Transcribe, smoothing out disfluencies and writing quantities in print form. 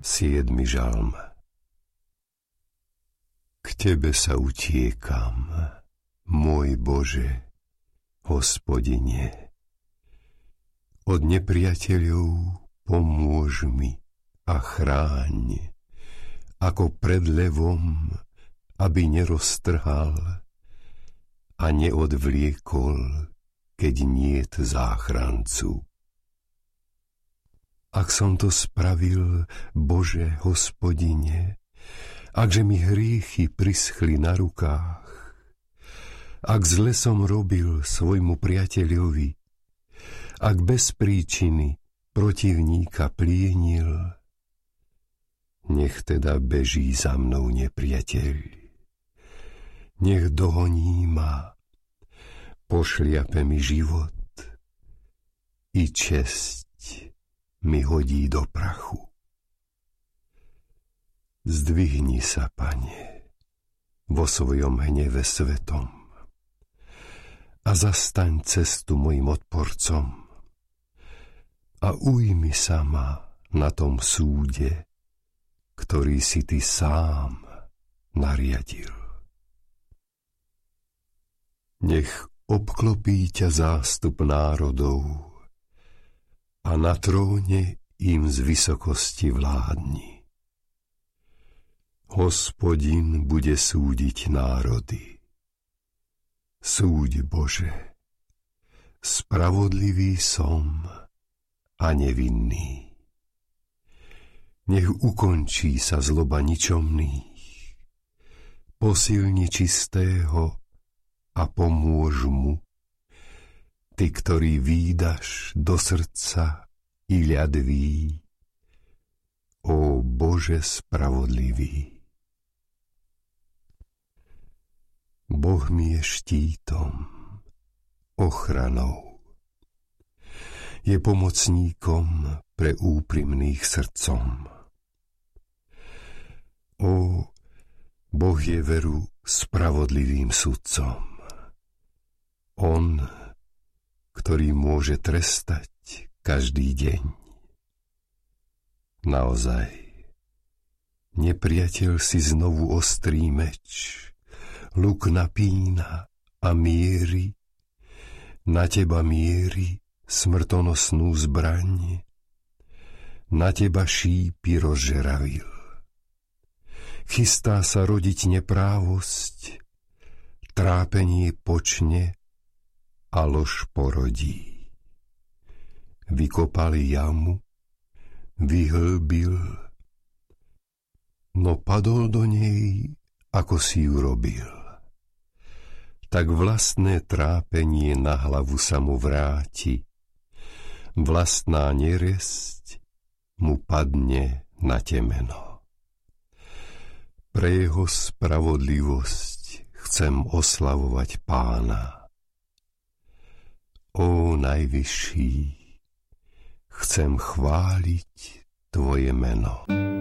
7. žalm. K Tebe sa utiekam, môj Bože, Hospodine. Od nepriateľov pomôž mi a chráň, ako pred levom, aby neroztrhal a neodvliekol, keď niet záchrancu. Ak som to spravil, Bože, Hospodine, akže mi hriechy prischli na rukách, ak zle som robil svojmu priateľovi, ak bez príčiny protivníka plienil, nech teda beží za mnou nepriateľ, nech dohoní ma, pošliape mi život i česť mi hodí do prachu. Zdvihni sa, Pane, vo svojom hneve svetom a zastaň cestu mojim odporcom a ujmi sa ma na tom súde, ktorý si Ty sám nariadil. Nech obklopí ťa zástup národov a na tróne im z vysokosti vládni. Hospodin bude súdiť národy. Súď, Bože, spravodlivý som a nevinný. Nech ukončí sa zloba ničomných, posilni čistého a pomôž mu, Ty, ktorý vídaš do srdca i ľadví, ó Bože spravodlivý. Boh mi je štítom, ochranou. Je pomocníkom pre úprimných srdcom. Ó, Boh je veru spravodlivým sudcom. On, ktorý môže trestať každý deň. Naozaj, nepriateľ si znovu ostrý meč, luk napína a mierí, na teba mierí smrtonosnú zbraň, na teba šípy rozžeravil. Chystá sa rodiť neprávosť, trápenie počne a lož porodí. Vykopali jamu, vyhlbil, no padol do nej, ako si ju robil. Tak vlastné trápenie na hlavu sa mu vráti, vlastná neresť mu padne na temeno. Pre jeho spravodlivosť chcem oslavovať Pána. Ó Najvyšší, chcem chváliť Tvoje meno.